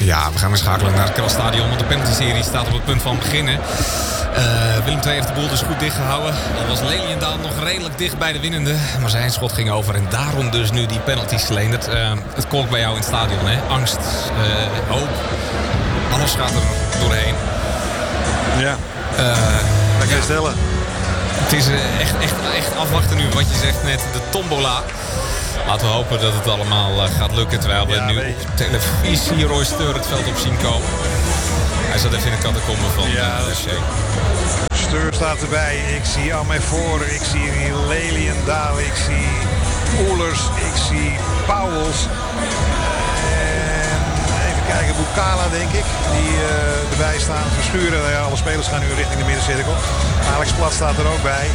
Ja, we gaan weer schakelen naar het Krasstadion, want de penalty-serie staat op het punt van beginnen. Willem II heeft de boel dus goed dichtgehouden. Al was Leliendaal nog redelijk dicht bij de winnende. Maar zijn schot ging over en daarom dus nu die penalties verleend. Het kolkt bij jou in het stadion, hè? Angst, hoop. Alles gaat er doorheen. Ja, dat kan je stellen. Het is echt afwachten nu, wat je zegt net, de tombola. Laten we hopen dat het allemaal gaat lukken. Terwijl we nu op televisie Roy Steur het veld op zien komen. Hij zat even in de catacombe van FC. Steur staat erbij. Ik zie Amefor, ik zie Leliendaal, ik zie Oelers, ik zie Pauwels. En even kijken, Bukala denk ik, die erbij staan. Verschuren, ja, alle spelers gaan nu richting de middencirkel. Alex Plat staat er ook bij.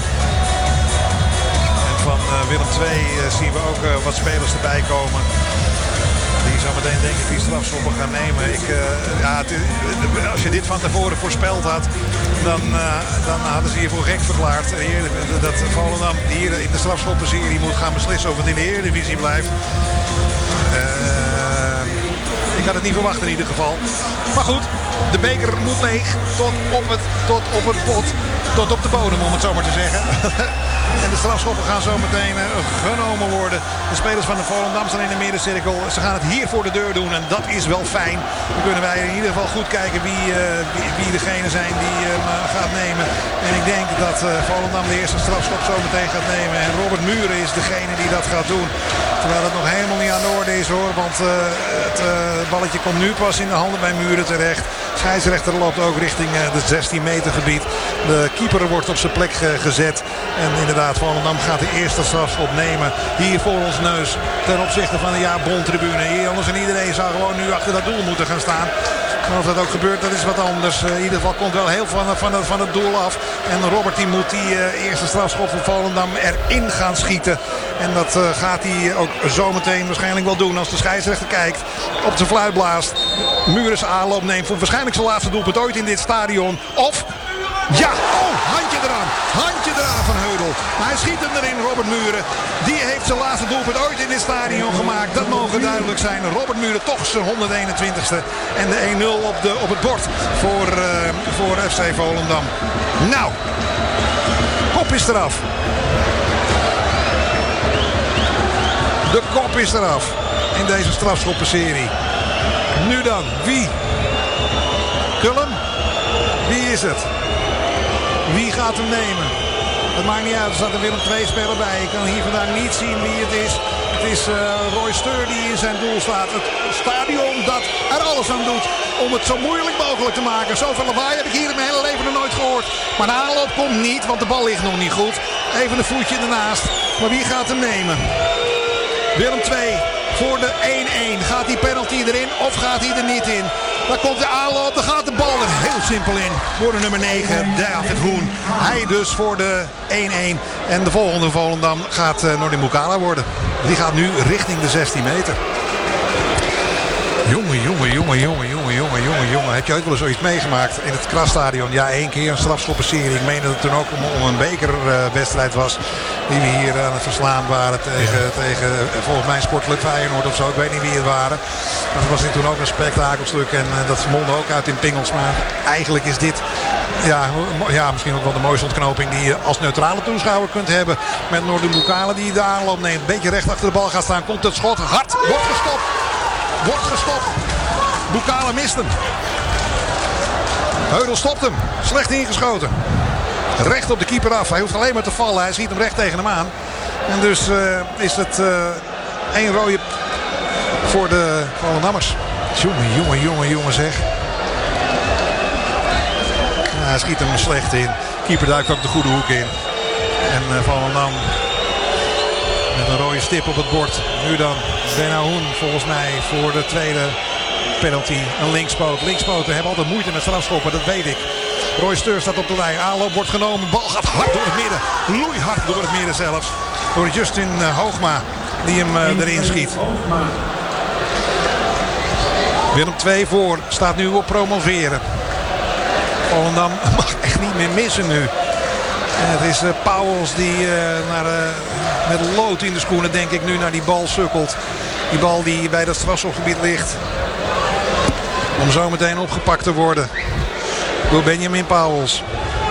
Van Willem II zien we ook wat spelers erbij komen. Die zo meteen denk ik die strafschoppen gaan nemen. Als je dit van tevoren voorspeld had, dan hadden ze hiervoor gek verklaard. Dat Volendam hier in de strafschoppenserie moet gaan beslissen of het in de Eredivisie blijft. Ik had het niet verwacht in ieder geval. Maar goed, de beker moet leeg tot op het pot. Tot op de bodem, om het zo maar te zeggen. En de strafschoppen gaan zo meteen genomen worden. De spelers van de Volendam staan in de middencirkel. Ze gaan het hier voor de deur doen en dat is wel fijn. Dan kunnen wij in ieder geval goed kijken wie degene zijn die hem gaat nemen. En ik denk dat Volendam de eerste strafschop zo meteen gaat nemen. En Robert Muren is degene die dat gaat doen. Terwijl het nog helemaal niet aan de orde is hoor. Want het balletje komt nu pas in de handen bij Muren terecht. Scheidsrechter loopt ook richting het 16 meter gebied. De keeper wordt op zijn plek gezet. En inderdaad, Volendam gaat de eerste strafschop nemen. Hier voor ons neus. Ten opzichte van de Bondtribune. Hier anders en iedereen zou gewoon nu achter dat doel moeten gaan staan. Maar of dat ook gebeurt, dat is wat anders. In ieder geval komt wel heel van het doel af. En Robert die moet die eerste strafschop van Volendam erin gaan schieten. En dat gaat hij ook zometeen waarschijnlijk wel doen als de scheidsrechter kijkt. Op zijn fluit blaast. Muren aanloop neemt voor waarschijnlijk zijn laatste doelpunt ooit in dit stadion. Of... ja, handje eraan van Heudel. Maar hij schiet hem erin, Robert Muren. Die heeft zijn laatste doelpunt ooit in dit stadion gemaakt. Dat mogen duidelijk zijn. Robert Muren toch zijn 121ste. En de 1-0 op het bord voor FC Volendam. Nou, kop is eraf. De kop is eraf in deze strafschoppenserie. Nu dan, wie? Kullen? Wie is het? Wie gaat hem nemen? Het maakt niet uit, er staat een Willem II-speler bij. Ik kan hier vandaag niet zien wie het is. Het is Roy Steur die in zijn doel staat. Het stadion dat er alles aan doet om het zo moeilijk mogelijk te maken. Zoveel lawaai heb ik hier in mijn hele leven nog nooit gehoord. Maar de aanloop komt niet, want de bal ligt nog niet goed. Even een voetje ernaast. Maar wie gaat hem nemen? Willem II voor de 1-1. Gaat die penalty erin of gaat hij er niet in? Daar komt de aanloop, daar gaat de bal er heel simpel in. Voor de nummer 9, David Hoen. Hij dus voor de 1-1. En de volgende Volendam gaat Nordi Mukala worden. Die gaat nu richting de 16 meter. Jongen. Heb je ooit wel eens zoiets meegemaakt in het Krasstadion? Ja, 1 keer een strafschoppenserie. Ik meen dat het toen ook om een bekerwedstrijd was. Die we hier aan het verslaan waren tegen volgens mij Sportclub Feyenoord of zo. Ik weet niet wie het waren. Maar dat was toen ook een spektakelstuk. En dat mondde ook uit in pingels. Maar eigenlijk is dit misschien ook wel de mooiste ontknoping die je als neutrale toeschouwer kunt hebben. Met Nordi Mukala die de aanloop neemt. Een beetje recht achter de bal gaat staan. Komt het schot. Hard. Wordt gestopt. Bukala mist hem. Heudel stopt hem. Slecht ingeschoten. Recht op de keeper af. Hij hoeft alleen maar te vallen. Hij schiet hem recht tegen hem aan. En dus is het 1 rode voor de Volendammers. Jongen zeg. Ja, hij schiet hem slecht in. Keeper duikt ook de goede hoek in. En Volendam met een rode stip op het bord. Nu dan Benahoun volgens mij voor de tweede penalty. Een linkspoot. Linkspoten hebben altijd moeite met strafschoppen, dat weet ik. Roy Steur staat op de lijn. Aanloop wordt genomen. Bal gaat hard door het midden. Loeihard door het midden zelfs. Door Justin Hoogma die hem erin schiet. Willem II voor. Staat nu op promoveren. Volendam mag echt niet meer missen nu. En het is Pauwels die met lood in de schoenen denk ik nu naar die bal sukkelt. Die bal die bij dat strafschopgebied ligt. Om zo meteen opgepakt te worden door Benjamin Pauwels.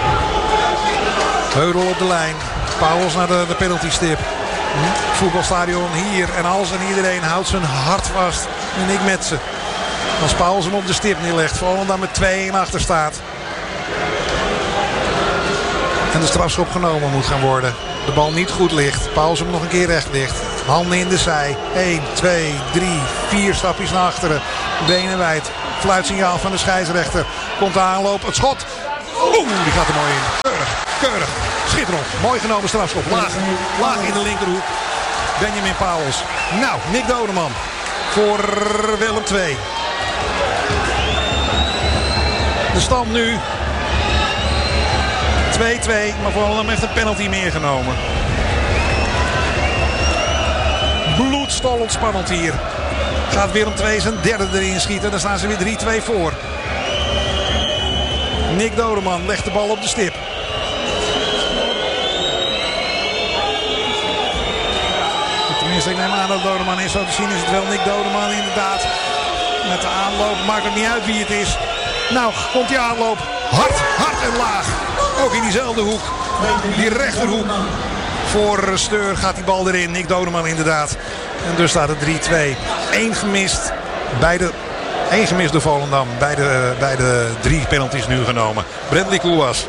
Heudel op de lijn. Pauwels naar de penaltystip. Voetbalstadion hier en alles en iedereen houdt zijn hart vast. En ik met ze. Als Pauwels hem op de stip neerlegt. Volendam met 2-1 achter staat. En de strafschop genomen moet gaan worden. De bal niet goed ligt. Pauwels hem nog een keer recht ligt. Handen in de zij. 1, 2, 3, 4 stapjes naar achteren. Benen wijd. Fluitsignaal van de scheidsrechter. Komt de aanloop. Het schot. Oeh, die gaat er mooi in. Keurig, keurig. Schitterend. Mooi genomen strafschop. Laag in de linkerhoek. Benjamin Pauwels. Nou, Nick Dodeman. Voor Willem II. De stand nu 2-2. Maar Volendam heeft een penalty meegenomen. Bloedstollend spannend hier. Gaat Willem II zijn derde erin schieten. Dan staan ze weer 3-2 voor. Nick Dodeman legt de bal op de stip. Tenminste, ik neem aan dat Dodeman is. Zo te zien is het wel Nick Dodeman inderdaad. Met de aanloop. Maakt het niet uit wie het is. Nou, komt die aanloop. Hard en laag. Ook in diezelfde hoek. Die rechterhoek. Voor Steur gaat die bal erin. Nick Dodeman inderdaad. En dus staat het 3-2. 1 gemist. Eén gemist door Volendam. Beide 3 penalties nu genomen. Bradley Kouwas.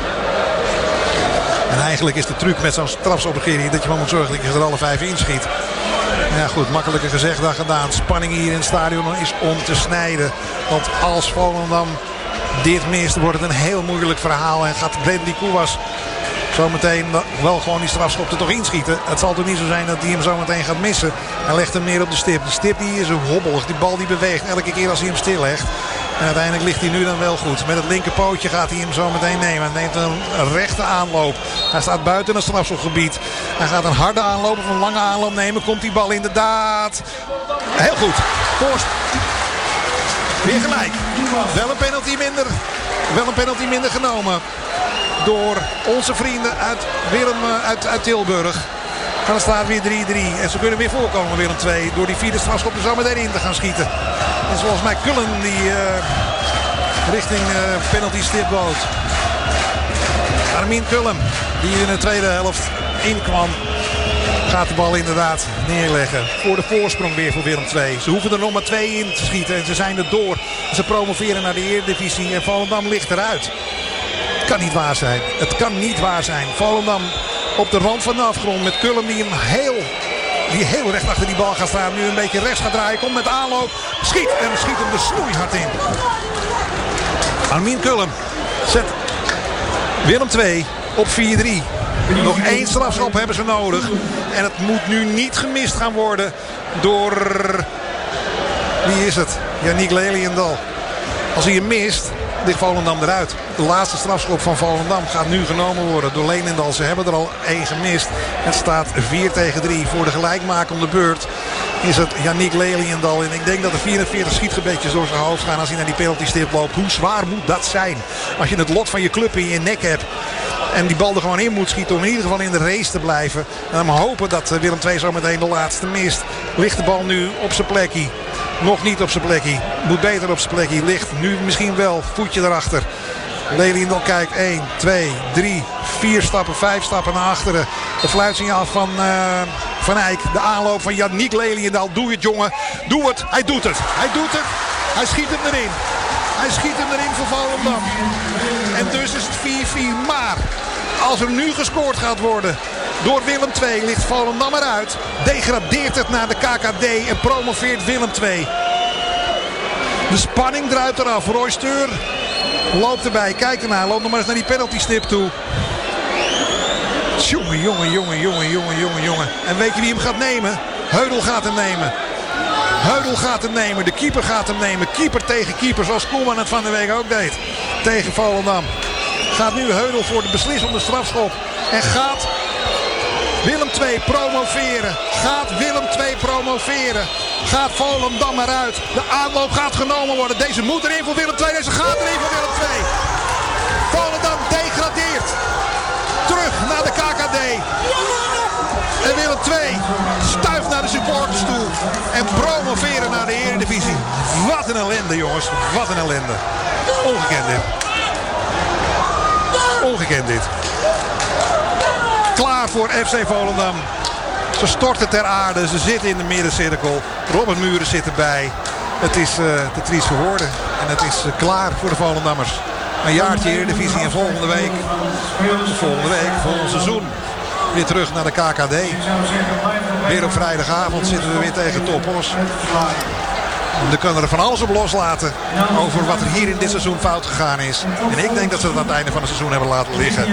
En eigenlijk is de truc met zo'n strafschopregering dat je maar moet zorgen dat je er alle 5 inschiet. Ja goed, makkelijker gezegd dan gedaan. Spanning hier in het stadion is om te snijden. Want als Volendam dit mist, wordt het een heel moeilijk verhaal. En gaat Bradley Kouwas zometeen wel gewoon die strafschop er toch inschieten. Het zal toch niet zo zijn dat hij hem zometeen gaat missen. Hij legt hem neer op de stip. De stip die is hobbelig. Die bal die beweegt elke keer als hij hem stillegt. En uiteindelijk ligt hij nu dan wel goed. Met het linkerpootje gaat hij hem zo meteen nemen. Hij neemt een rechte aanloop. Hij staat buiten het strafschopgebied. Hij gaat een harde aanloop of een lange aanloop nemen. Komt die bal inderdaad. Heel goed. Voorst. Weer gelijk. Wel een penalty minder genomen. Door onze vrienden uit Tilburg. Maar dan staat weer 3-3. En ze kunnen weer voorkomen, Willem II. Door die 4e strafschop er zo meteen in te gaan schieten. En volgens mij Kullen die richting penalty stip bood. Armin Kullen, die in de tweede helft inkwam. Gaat de bal inderdaad neerleggen. Voor de voorsprong weer voor Willem II. Ze hoeven er nog maar 2 in te schieten. En ze zijn er door. Ze promoveren naar de Eredivisie. En Volendam ligt eruit. Het kan niet waar zijn. Het kan niet waar zijn. Volendam op de rand van de afgrond met Kullen die heel recht achter die bal gaat staan. Nu een beetje rechts gaat draaien. Komt met aanloop. Schiet hem er snoeihard in. Armin Kullen zet Willem II op 4-3. Nog 1 strafschop hebben ze nodig. En het moet nu niet gemist gaan worden door... Wie is het? Yannick Leliendal. Als hij hem mist, ligt Volendam eruit. De laatste strafschop van Volendam gaat nu genomen worden door Leliendal. Ze hebben er al 1 gemist. Het staat 4-3 voor de gelijkmakende beurt. Is het Yannick Leliendal. En ik denk dat er 44 schietgebedjes door zijn hoofd gaan als hij naar die penaltystip loopt. Hoe zwaar moet dat zijn? Als je het lot van je club in je nek hebt. En die bal er gewoon in moet schieten om in ieder geval in de race te blijven. En dan hopen dat Willem II zo meteen de laatste mist. Ligt de bal nu op zijn plekje. Nog niet op zijn plekje. Moet beter op zijn plekje. Ligt nu misschien wel. Voetje erachter. Leliendal kijkt 1, 2, 3, 4 stappen, 5 stappen naar achteren. De fluitsignaal van Eyck. De aanloop van Yannick Leliendal. Doe het jongen. Doe het. Hij doet het. Hij schiet hem erin. Hij schiet hem erin voor Volendam. En dus is het 4-4. Maar als er nu gescoord gaat worden door Willem II ligt Volendam eruit. Degradeert het naar de KKD en promoveert Willem II. De spanning druipt eraf. Roy Steur loopt erbij. Kijk ernaar. Loopt nog maar eens naar die penaltystip toe. Jongen. En weet je wie hem gaat nemen? Heudel gaat hem nemen. De keeper gaat hem nemen. Keeper tegen keeper. Zoals Koeman het van de week ook deed. Tegen Volendam. Gaat nu Heudel voor de beslissende strafschop. En gaat Willem II promoveren. Gaat Volendam eruit. De aanloop gaat genomen worden. Deze moet erin voor Willem II. Deze gaat erin voor Willem II. Volendam degradeert. Terug naar de KKD. En Willem II stuift naar de supporters toe. En promoveren naar de Eredivisie. Wat Wat een ellende, jongens. Wat een ellende. Ongekend dit. Ongekend dit. Klaar voor FC Volendam. Ze storten ter aarde. Ze zitten in de middencirkel. Robert Muren zit erbij. Het is te triest voor woorden. En het is klaar voor de Volendammers. Een jaartje Eredivisie en volgende week, volgend seizoen, weer terug naar de KKD. Weer op vrijdagavond zitten we weer tegen Toppos. We kunnen er van alles op loslaten over wat er hier in dit seizoen fout gegaan is. En ik denk dat ze het aan het einde van het seizoen hebben laten liggen.